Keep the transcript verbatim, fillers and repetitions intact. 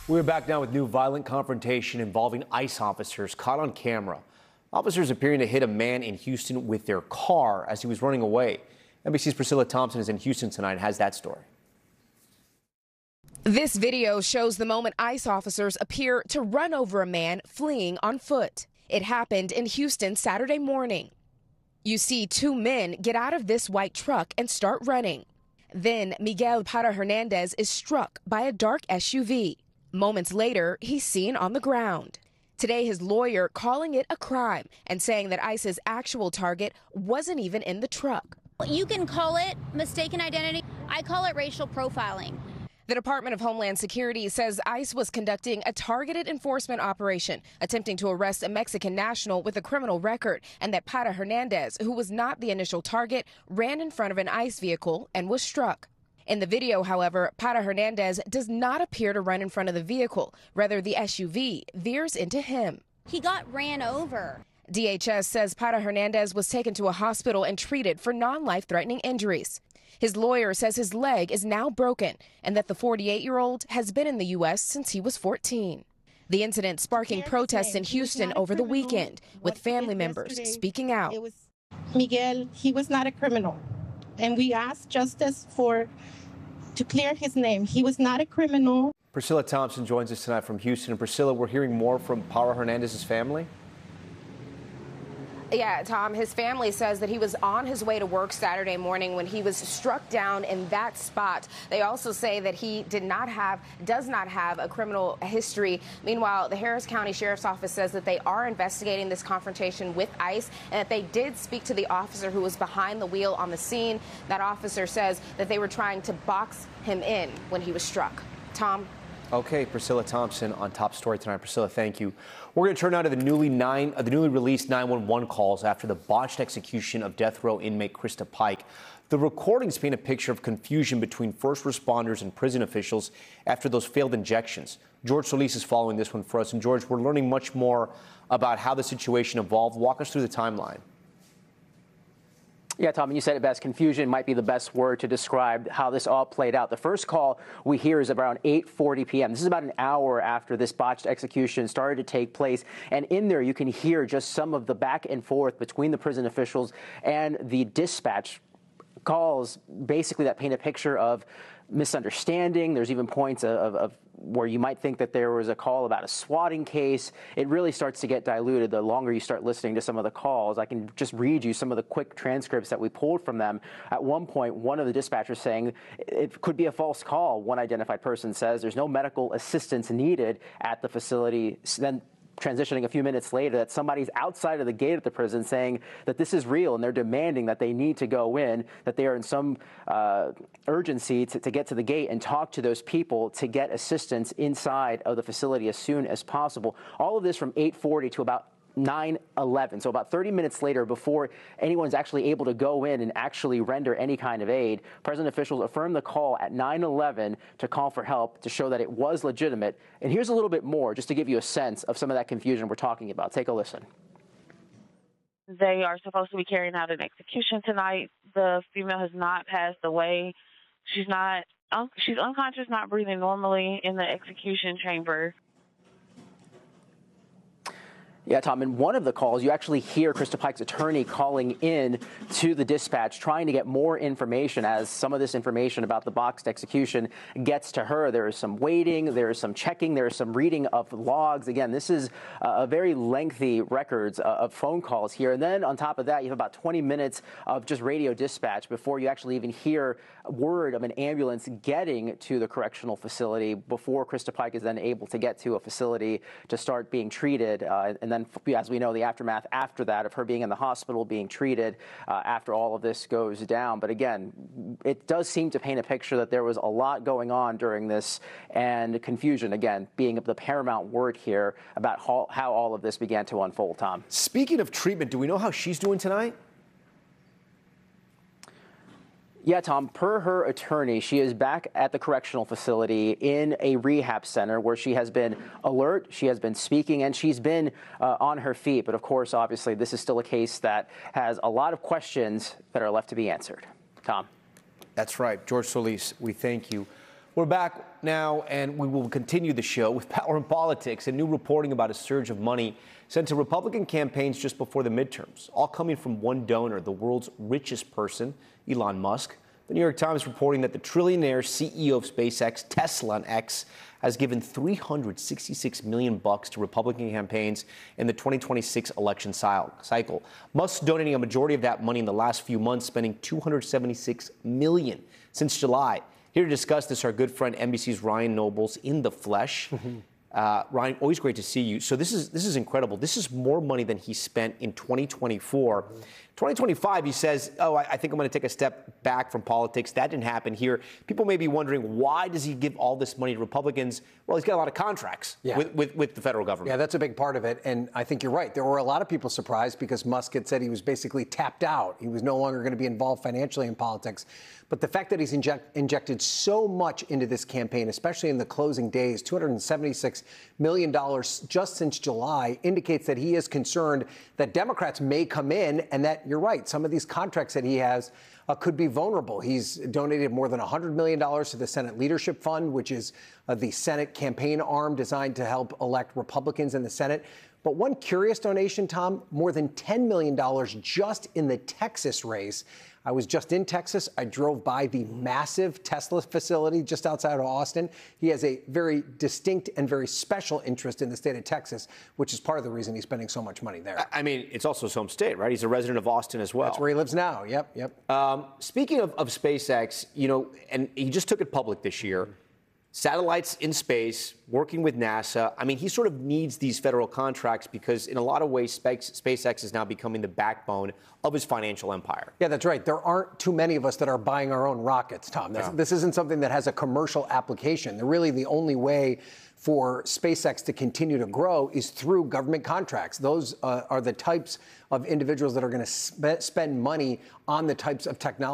We're back now with new violent confrontation involving ICE officers caught on camera. Officers appearing to hit a man in Houston with their car as he was running away. N B C's Priscilla Thompson is in Houston tonight and has that story. This video shows the moment ICE officers appear to run over a man fleeing on foot. It happened in Houston Saturday morning. You see two men get out of this white truck and start running. Then Miguel Para Hernandez is struck by a dark S U V. Moments later, he's seen on the ground. Today, his lawyer calling it a crime and saying that ICE's actual target wasn't even in the truck. You can call it mistaken identity. I call it racial profiling. The Department of Homeland Security says ICE was conducting a targeted enforcement operation, attempting to arrest a Mexican national with a criminal record, and that Para Hernandez, who was not the initial target, ran in front of an ICE vehicle and was struck. In the video, however, Para Hernandez does not appear to run in front of the vehicle. Rather, the S U V veers into him. He got ran over. D H S says Para Hernandez was taken to a hospital and treated for non-life-threatening injuries. His lawyer says his leg is now broken and that the forty-eight-year-old has been in the U S since he was fourteen. The incident sparking protests in Houston over the weekend, with family members speaking out. It was Miguel, he was not a criminal, and we asked justice for to clear his name. He was not a criminal. Priscilla Thompson joins us tonight from Houston. And Priscilla, we're hearing more from Para Hernandez's family. Yeah, Tom, his family says that he was on his way to work Saturday morning when he was struck down in that spot. They also say that he did not have, does not have a criminal history. Meanwhile, the Harris County Sheriff's Office says that they are investigating this confrontation with ICE and that they did speak to the officer who was behind the wheel on the scene. That officer says that they were trying to box him in when he was struck. Tom? Okay, Priscilla Thompson on Top Story tonight. Priscilla, thank you. We're going to turn now to the newly nine, uh, the newly released nine one one calls after the botched execution of death row inmate Krista Pike. The recordings paint a picture of confusion between first responders and prison officials after those failed injections. George Solis is following this one for us. And George, we're learning much more about how the situation evolved. Walk us through the timeline. Yeah, Tom, and you said it best. Confusion might be the best word to describe how this all played out. The first call we hear is around eight forty p m This is about an hour after this botched execution started to take place. And in there, you can hear just some of the back and forth between the prison officials and the dispatch calls, basically that paint a picture of misunderstanding. There's even points of, of, of where you might think that there was a call about a swatting case. It really starts to get diluted the longer you start listening to some of the calls. I can just read you some of the quick transcripts that we pulled from them. At one point, one of the dispatchers saying it could be a false call. One identified person says there's no medical assistance needed at the facility. Then transitioning a few minutes later, that somebody's outside of the gate of the prison saying that this is real and they're demanding that they need to go in, that they are in some uh, urgency to, to get to the gate and talk to those people to get assistance inside of the facility as soon as possible. All of this from eight forty to about nine eleven, so about thirty minutes later, before anyone's actually able to go in and actually render any kind of aid. Prison officials affirmed the call at nine eleven to call for help to show that it was legitimate. And here's a little bit more just to give you a sense of some of that confusion we're talking about. Take a listen. They are supposed to be carrying out an execution tonight. The female has not passed away. She's not, un- she's unconscious, not breathing normally in the execution chamber. Yeah, Tom, in one of the calls, you actually hear Krista Pike's attorney calling in to the dispatch, trying to get more information as some of this information about the boxed execution gets to her. There is some waiting, there is some checking, there is some reading of logs. Again, this is a very lengthy records of phone calls here. And then on top of that, you have about twenty minutes of just radio dispatch before you actually even hear word of an ambulance getting to the correctional facility before Krista Pike is then able to get to a facility to start being treated. Uh, and then, as we know, the aftermath after that of her being in the hospital, being treated uh, after all of this goes down. But again, it does seem to paint a picture that there was a lot going on during this, and confusion, again, being the paramount word here about how, how all of this began to unfold, Tom. Speaking of treatment, do we know how she's doing tonight? Yeah, Tom, per her attorney, she is back at the correctional facility in a rehab center where she has been alert, she has been speaking, and she's been uh, on her feet. But of course, obviously, this is still a case that has a lot of questions that are left to be answered. Tom. That's right. George Solis, we thank you. We're back now, and we will continue the show with Power and Politics and new reporting about a surge of money sent to Republican campaigns just before the midterms, all coming from one donor, the world's richest person, Elon Musk. The New York Times reporting that the trillionaire C E O of SpaceX, Tesla and X, has given three hundred sixty-six million bucks to Republican campaigns in the twenty twenty-six election cycle. Musk donating a majority of that money in the last few months, spending two hundred seventy-six million since July. Here to discuss this, our good friend N B C's Ryan Nobles in the flesh. Mm-hmm. Uh, Ryan, always great to see you. So this is this is incredible. This is more money than he spent in twenty twenty-four. Mm-hmm. twenty twenty-five, he says, oh, I, I think I'm going to take a step back from politics. That didn't happen here. People may be wondering, why does he give all this money to Republicans? Well, he's got a lot of contracts yeah. with, with, with the federal government. Yeah, that's a big part of it. And I think you're right. There were a lot of people surprised because Musk had said he was basically tapped out. He was no longer going to be involved financially in politics. But the fact that he's inject, injected so much into this campaign, especially in the closing days, two hundred seventy-six million dollars just since July, indicates that he is concerned that Democrats may come in and that, you're right, some of these contracts that he has uh, could be vulnerable. He's donated more than one hundred million dollars to the Senate Leadership Fund, which is uh, the Senate campaign arm designed to help elect Republicans in the Senate. But one curious donation, Tom, more than ten million dollars just in the Texas race. I was just in Texas. I drove by the massive Tesla facility just outside of Austin. He has a very distinct and very special interest in the state of Texas, which is part of the reason he's spending so much money there. I mean, it's also his home state, right? He's a resident of Austin as well. That's where he lives now. Yep, yep. Um, speaking of, of SpaceX, you know, and he just took it public this year. Satellites in space, working with NASA. I mean, he sort of needs these federal contracts because in a lot of ways, Space, SpaceX is now becoming the backbone of his financial empire. Yeah, that's right. There aren't too many of us that are buying our own rockets, Tom. This, no. this isn't something that has a commercial application. They're really the only way for SpaceX to continue to grow is through government contracts. Those uh, are the types of individuals that are going to sp- spend money on the types of technology